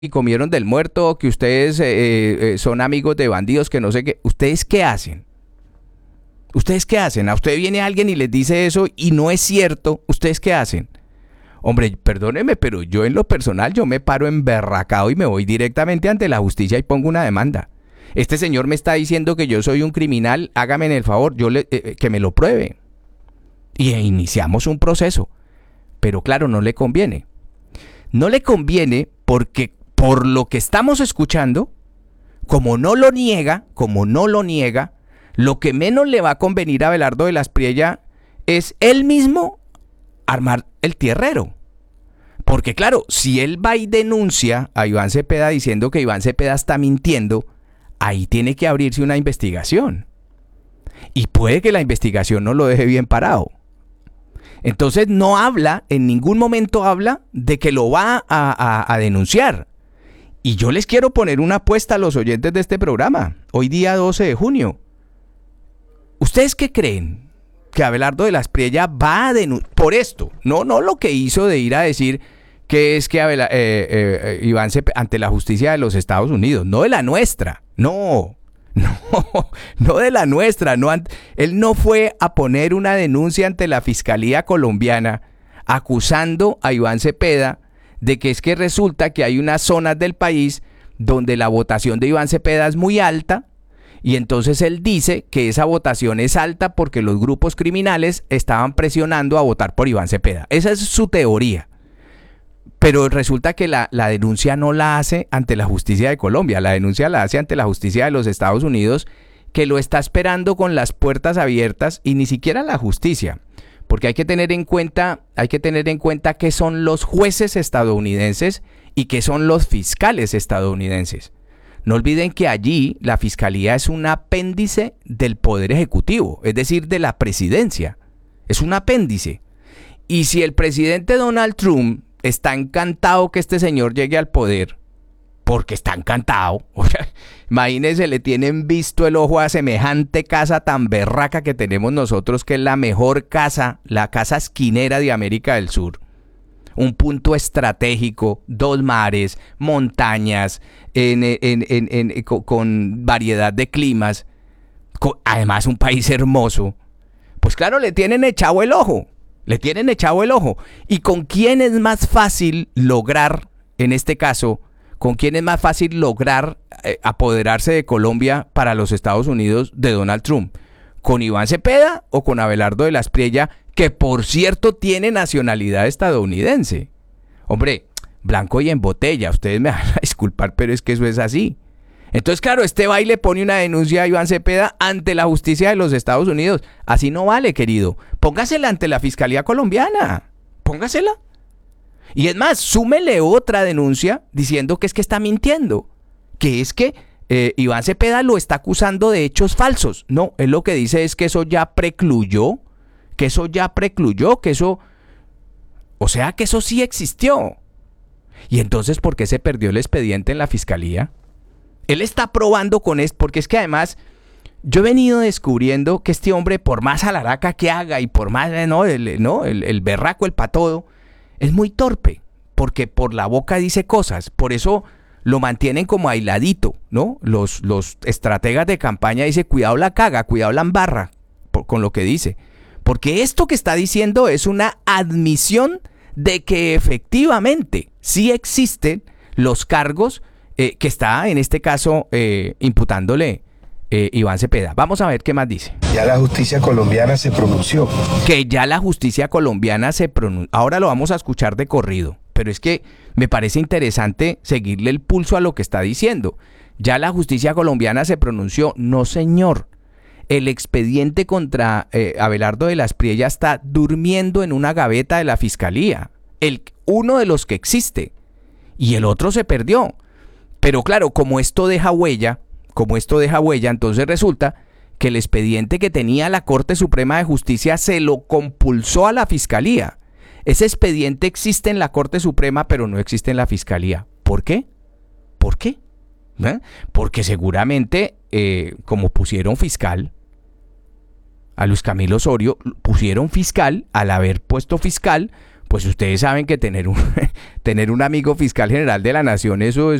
y comieron del muerto, que ustedes son amigos de bandidos, que no sé qué. ¿Ustedes qué hacen? ¿Ustedes qué hacen? A usted viene alguien y les dice eso y no es cierto. ¿Ustedes qué hacen? Hombre, perdóneme, pero yo en lo personal, yo me paro emberracado y me voy directamente ante la justicia y pongo una demanda. Este señor me está diciendo que yo soy un criminal, hágame el favor, que me lo pruebe. Y iniciamos un proceso. Pero claro, no le conviene. No le conviene porque por lo que estamos escuchando, como no lo niega, lo que menos le va a convenir a Abelardo de la Espriella es él mismo armar el tierrero. Porque claro, si él va y denuncia a Iván Cepeda diciendo que Iván Cepeda está mintiendo, ahí tiene que abrirse una investigación. Y puede que la investigación no lo deje bien parado. Entonces no habla, en ningún momento habla de que lo va a denunciar. Y yo les quiero poner una apuesta a los oyentes de este programa, hoy día 12 de junio. ¿Ustedes qué creen? Que Abelardo de la Espriella va a denunciar por esto, no lo que hizo de ir a decir que es que Iván Cepeda ante la justicia de los Estados Unidos, no de la nuestra, no de la nuestra, él no fue a poner una denuncia ante la Fiscalía colombiana acusando a Iván Cepeda de que es que resulta que hay unas zonas del país donde la votación de Iván Cepeda es muy alta. Y entonces él dice que esa votación es alta porque los grupos criminales estaban presionando a votar por Iván Cepeda. Esa es su teoría. Pero resulta que la denuncia no la hace ante la justicia de Colombia, la denuncia la hace ante la justicia de los Estados Unidos, que lo está esperando con las puertas abiertas, y ni siquiera la justicia. Porque hay que tener en cuenta qué son los jueces estadounidenses y qué son los fiscales estadounidenses. No olviden que allí la fiscalía es un apéndice del Poder Ejecutivo, es decir, de la presidencia. Es un apéndice. Y si el presidente Donald Trump está encantado que este señor llegue al poder, porque está encantado, o sea, imagínense, le tienen visto el ojo a semejante casa tan berraca que tenemos nosotros, que es la mejor casa, la casa esquinera de América del Sur. Un punto estratégico, 2 mares, montañas, con variedad de climas, además un país hermoso. Pues claro, le tienen echado el ojo. ¿Y con quién es más fácil lograr, en este caso, apoderarse de Colombia para los Estados Unidos de Donald Trump? ¿Con Iván Cepeda o con Abelardo de la Espriella, que por cierto tiene nacionalidad estadounidense? Hombre, blanco y en botella, ustedes me van a disculpar, pero es que eso es así. Entonces, claro, este va y le pone una denuncia a Iván Cepeda ante la justicia de los Estados Unidos. Así no vale, querido. Póngasela ante la Fiscalía colombiana. Póngasela. Y es más, súmele otra denuncia diciendo que es que está mintiendo. Que es que Iván Cepeda lo está acusando de hechos falsos. No, él lo que dice es que eso ya precluyó. O sea, que eso sí existió. Y entonces, ¿por qué se perdió el expediente en la Fiscalía? Él está probando con esto, porque es que además yo he venido descubriendo que este hombre, por más alaraca que haga y por más, el berraco, el patodo, es muy torpe, porque por la boca dice cosas. Por eso lo mantienen como aisladito, ¿no? Los estrategas de campaña dicen, cuidado la caga, cuidado la embarra, con lo que dice. Porque esto que está diciendo es una admisión de que efectivamente sí existen los cargos que está, en este caso, imputándole Iván Cepeda. Vamos a ver qué más dice. Ya la justicia colombiana se pronunció. Que ya la justicia colombiana se pronunció. Ahora lo vamos a escuchar de corrido, pero es que me parece interesante seguirle el pulso a lo que está diciendo. Ya la justicia colombiana se pronunció. No, señor. El expediente contra Abelardo de la Espriella está durmiendo en una gaveta de la Fiscalía. Uno de los que existe. Y el otro se perdió. Pero claro, como esto deja huella, entonces resulta que el expediente que tenía la Corte Suprema de Justicia se lo compulsó a la Fiscalía. Ese expediente existe en la Corte Suprema, pero no existe en la Fiscalía. ¿Por qué? Porque seguramente, como pusieron fiscal a Luis Camilo Osorio, pusieron fiscal, al haber puesto fiscal, pues ustedes saben que tener un, tener un amigo fiscal general de la nación, eso